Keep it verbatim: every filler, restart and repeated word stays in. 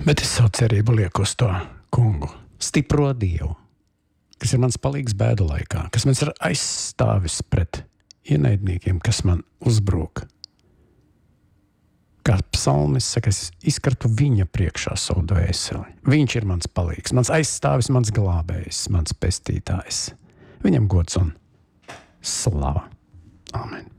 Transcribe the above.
Bet es savu cerību lieku uz to kungu, stipro Dievu, kas ir mans palīgs bēdu laikā, kas man ir aizstāvis pret ienaidniekiem, kas man uzbrūk. Kā psalmis saka, es izkartu viņa priekšā savu dvēseli. Viņš ir mans palīgs, mans aizstāvis, mans glābējs, mans pestītājs. Viņam gods un slava. Amen.